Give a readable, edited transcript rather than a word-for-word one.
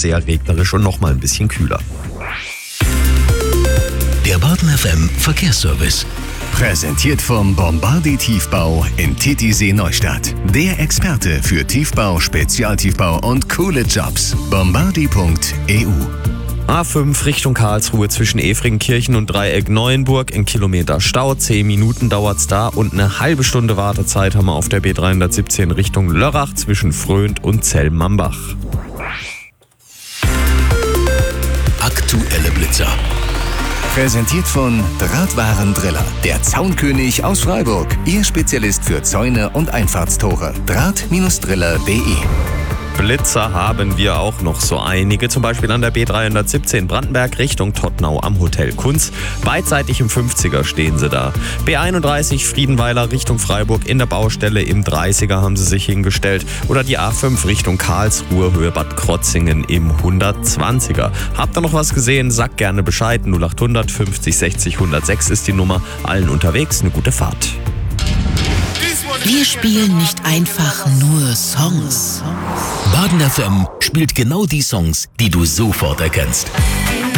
sehr regnerisch und nochmal ein bisschen kühler. Der Baden FM Verkehrsservice. Präsentiert vom Bombardier Tiefbau in Titisee Neustadt. Der Experte für Tiefbau, Spezialtiefbau und coole Jobs. Bombardier.eu. A5 Richtung Karlsruhe zwischen Efringkirchen und Dreieck Neuenburg. Ein Kilometer Stau, 10 Minuten dauert's da und eine halbe Stunde Wartezeit haben wir auf der B317 Richtung Lörrach zwischen Fröhnt und Zellmambach. Aktuelle Blitzer. Präsentiert von Drahtwarendriller. Der Zaunkönig aus Freiburg. Ihr Spezialist für Zäune und Einfahrtstore. Draht-driller.de. Blitzer haben wir auch noch so einige, zum Beispiel an der B317 Brandenberg Richtung Todtnau am Hotel Kunz. Beidseitig im 50er stehen sie da. B31 Friedenweiler Richtung Freiburg in der Baustelle im 30er haben sie sich hingestellt. Oder die A5 Richtung Karlsruhe, Höhe Bad Krotzingen im 120er. Habt ihr noch was gesehen? Sagt gerne Bescheid. 0800 50 60 106 ist die Nummer. Allen unterwegs eine gute Fahrt. Wir spielen nicht einfach nur Songs. Baden FM spielt genau die Songs, die du sofort erkennst.